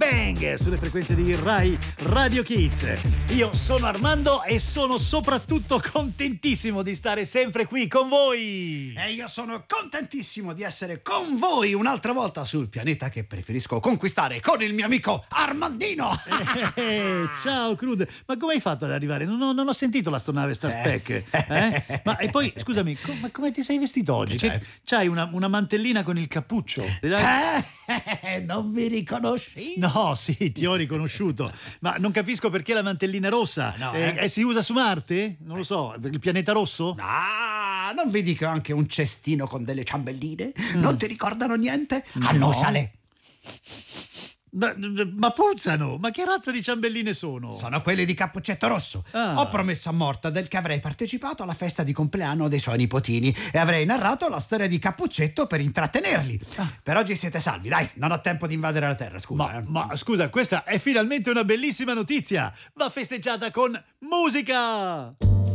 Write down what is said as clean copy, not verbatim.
Bang sulle frequenze di Rai Radio Kids. Io sono Armando e sono soprattutto contentissimo di stare sempre qui con voi. E io sono contentissimo di essere con voi un'altra volta sul pianeta che preferisco conquistare con il mio amico Armandino. Ciao Crude, ma come hai fatto ad arrivare? Non ho sentito l'astronave Star Trek. Ma e poi scusami, ma come ti sei vestito oggi? Che c'hai una mantellina con il cappuccio? Non mi riconosci? No, sì, ti ho riconosciuto, ma non capisco perché la mantellina rossa. No, si usa su Marte? Non lo so, il pianeta rosso? Ah, non vedi che ho anche un cestino con delle ciambelline? Non ti ricordano niente? Annusale. Ma puzzano! Ma che razza di ciambelline sono? Sono quelle di Cappuccetto Rosso. Ho promesso a Mortadel che avrei partecipato alla festa di compleanno dei suoi nipotini e avrei narrato la storia di Cappuccetto per intrattenerli. Per oggi siete salvi, dai, non ho tempo di invadere la Terra, scusa. Ma scusa, questa è finalmente una bellissima notizia! Va festeggiata con musica!